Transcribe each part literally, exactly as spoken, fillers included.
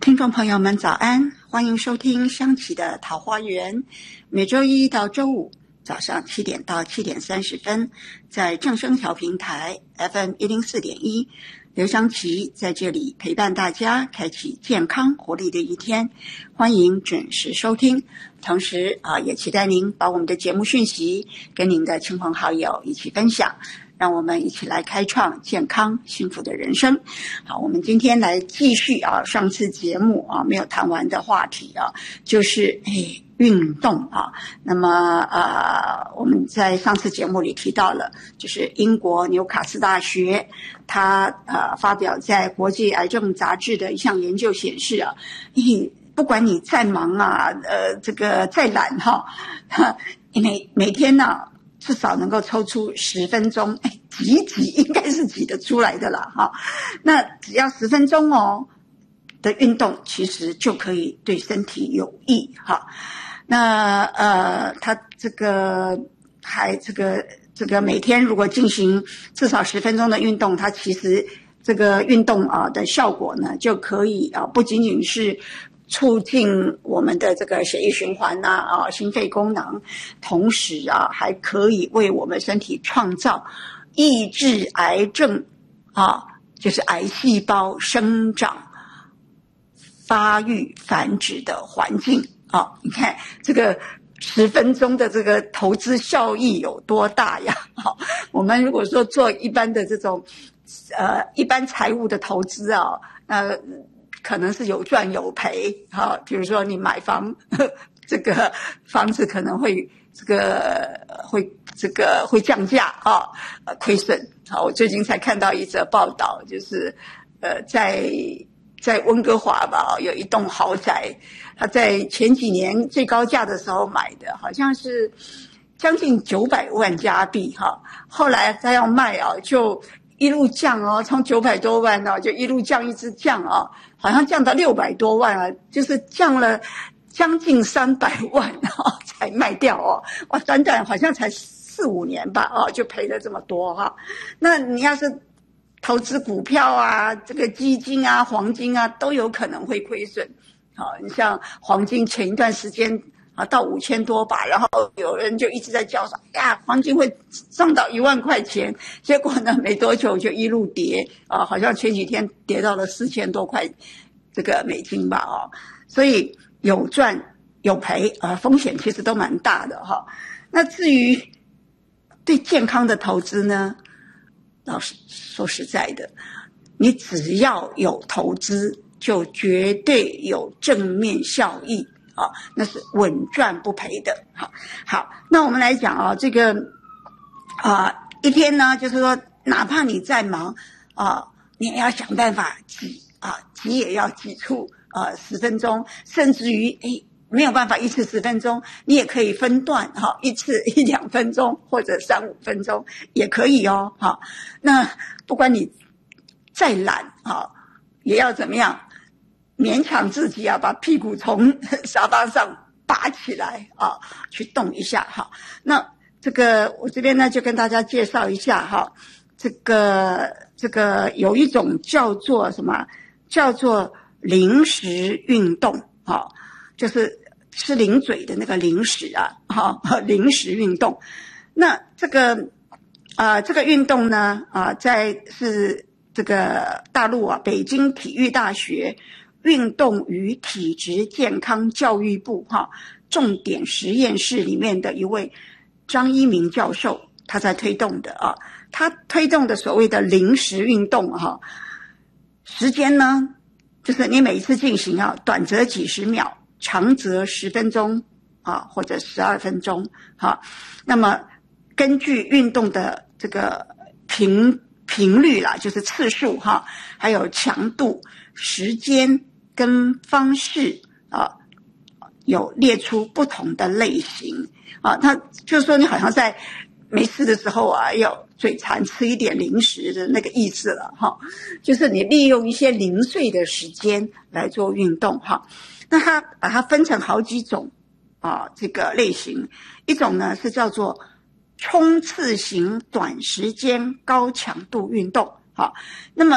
听众朋友们早安，欢迎收听香琪的桃花源，每周一到周五早上七点到七点三十分，在正声调频台 F M 一零四点一，刘香琪在这里陪伴大家，开启健康活力的一天，欢迎准时收听。同时啊，也期待您把我们的节目讯息跟您的亲朋好友一起分享，让我们一起来开创健康幸福的人生。好，我们今天来继续啊，上次节目啊没有谈完的话题啊，就是诶运动啊。那么呃，我们在上次节目里提到了，就是英国纽卡斯大学他呃发表在国际癌症杂志的一项研究显示啊，诶不管你再忙啊，呃，这个再懒哈，每每天呢、啊。至少能够抽出十分钟，哎，挤挤应该是挤得出来的啦，哈。那只要十分钟哦的运动，其实就可以对身体有益，哈。那呃，他这个还这个这个每天如果进行至少十分钟的运动，它其实这个运动啊的效果呢，就可以啊不仅仅是促进我们的这个血液循环啊，啊，心肺功能，同时啊，还可以为我们身体创造抑制癌症啊，就是癌细胞生长、发育、繁殖的环境啊。你看这个十分钟的这个投资效益有多大呀？好，我们如果说做一般的这种呃一般财务的投资啊，呃。可能是有赚有赔，哈，比如说你买房，这个房子可能会这个会这个会降价啊，呃，亏损。好，我最近才看到一则报道，就是呃，在在温哥华吧，有一栋豪宅，他在前几年最高价的时候买的，好像是将近九百万加币，哈，后来他要卖啊，就一路降哦，从九百多万哦，就一路降，一直降哦，好像降到六百多万啊，就是降了将近三百万哦，才卖掉哦。哇，短短好像才四五年吧，哦，就赔了这么多哈。那你要是投资股票啊，这个基金啊、黄金啊，都有可能会亏损。好，你像黄金前一段时间啊，到五千多吧，然后有人就一直在叫说，呀，黄金会上到一万块钱，结果呢，没多久就一路跌啊，好像前几天跌到了四千多块这个美金吧，哦，所以有赚有赔啊，风险其实都蛮大的哈。那至于对健康的投资呢，老实说实在的，你只要有投资，就绝对有正面效益。啊，那是稳赚不赔的。好，好，那我们来讲啊，这个啊、呃，一天呢，就是说，哪怕你再忙啊、呃，你也要想办法挤啊，挤也要挤出啊十分钟，甚至于诶没有办法一次十分钟，你也可以分段哈、啊，一次一两分钟或者三五分钟也可以哦。好、啊，那不管你再懒啊，也要怎么样？勉强自己啊，把屁股从沙发上拔起来啊，去动一下哈。那这个我这边呢，就跟大家介绍一下哈。这个这个有一种叫做什么？叫做零食运动哈，就是吃零嘴的那个零食啊，哈，零食运动。那这个啊、呃，这个运动呢啊、呃，在是这个大陆啊，北京体育大学运动与体质健康教育部哈重点实验室里面的一位张一鸣教授，他在推动的啊，他推动的所谓的零食运动哈，时间呢就是你每一次进行啊，短则几十秒，长则十分钟啊，或者十二分钟哈。那么根据运动的这个频频率啦，就是次数哈，还有强度、时间跟方式啊，有列出不同的类型啊。他就是说，你好像在没事的时候啊，要嘴馋吃一点零食的那个意思了哈。就是你利用一些零碎的时间来做运动哈。那他把它分成好几种啊，这个类型。一种呢是叫做冲刺型短时间高强度运动。好，那么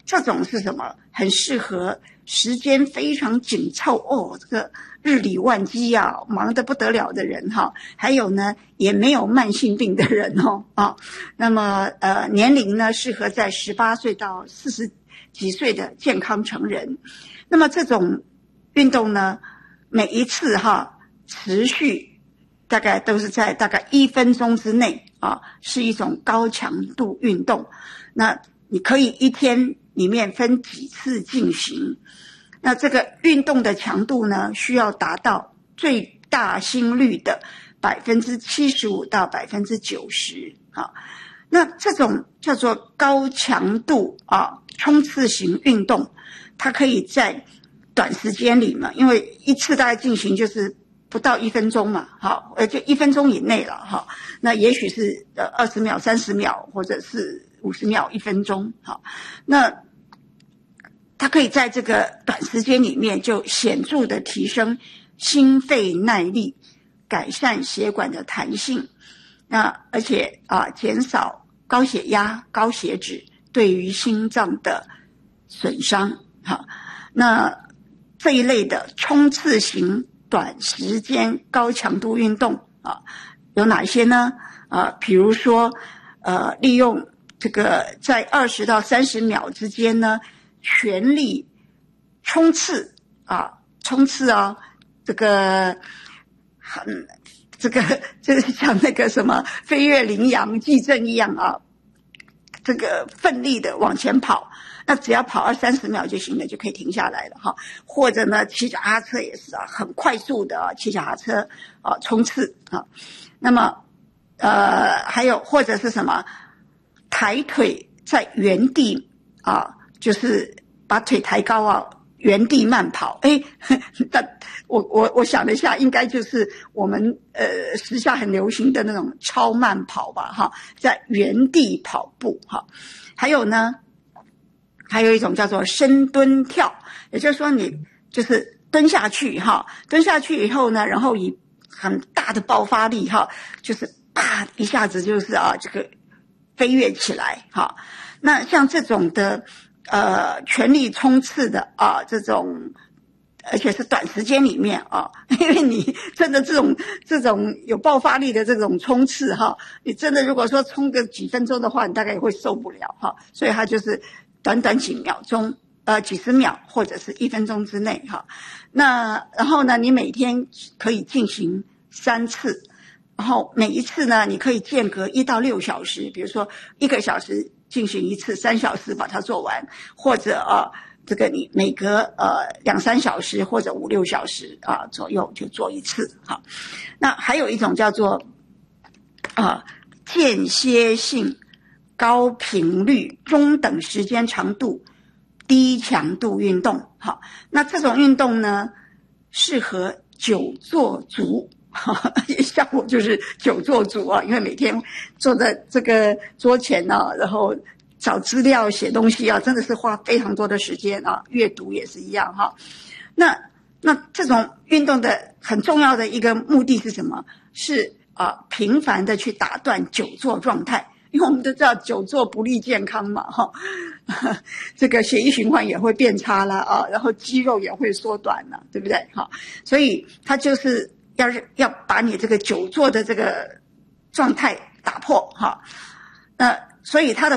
这种是什么？很适合时间非常紧凑哦，这个日理万机啊，忙得不得了的人哈。还有呢，也没有慢性病的人哦啊。那么呃，年龄呢，适合在十八岁到四十几岁的健康成人。那么这种运动呢，每一次哈持续大概都是在大概一分钟之内啊，是一种高强度运动。那你可以一天里面分几次进行。那这个运动的强度呢，需要达到最大心率的百分之七十五到百分之九十啊。那这种叫做高强度啊冲刺型运动，它可以在短时间里嘛，因为一次大概进行就是不到一分钟嘛，好，呃，就一分钟以内了哈。那也许是呃二十秒、三十秒，或者是五十秒、一分钟，好，那它可以在这个短时间里面就显著的提升心肺耐力，改善血管的弹性，那而且啊减少高血压、高血脂对于心脏的损伤，好，那这一类的冲刺型短时间高强度运动啊，有哪些呢？啊，比如说呃利用这个在二十到三十秒之间呢，全力冲刺啊，冲刺啊，这个很这个这个像那个什么飞跃羚羊矩阵一样啊，这个奋力的往前跑。那只要跑二三十秒就行了，就可以停下来了哈。或者呢，骑脚踏车也是啊，很快速的啊，骑脚踏车啊冲刺啊。那么呃，还有或者是什么，抬腿在原地啊，就是把腿抬高啊，原地慢跑。哎，但我我我想了一下，应该就是我们呃时下很流行的那种超慢跑吧哈，在原地跑步哈。还有呢。还有一种叫做深蹲跳，也就是说你就是蹲下去哈，蹲下去以后呢，然后以很大的爆发力哈，就是啪一下子就是啊这个飞跃起来哈。那像这种的呃全力冲刺的啊这种，而且是短时间里面啊，因为你真的这种这种有爆发力的这种冲刺哈，你真的如果说冲个几分钟的话，你大概也会受不了哈。所以它就是短短几秒钟，呃，几十秒或者是一分钟之内哈。那然后呢，你每天可以进行三次，然后每一次呢，你可以间隔一到六小时，比如说一个小时进行一次，三小时把它做完，或者啊，这个你每隔呃两三小时或者五六小时啊左右就做一次哈。那还有一种叫做啊间歇性。高频率、中等时间长度、低强度运动，好，那这种运动呢，适合久坐族，像我就是久坐族啊，因为每天坐在这个桌前啊，然后找资料、写东西啊，真的是花非常多的时间啊，阅读也是一样哈。那那这种运动的很重要的一个目的是什么？是啊，频繁的去打断久坐状态。因为我们都知道久坐不利健康嘛，哈，这个血液循环也会变差啦啊，然后肌肉也会缩短了，对不对？哈，所以它就是要要把你这个久坐的这个状态打破哈，那所以它的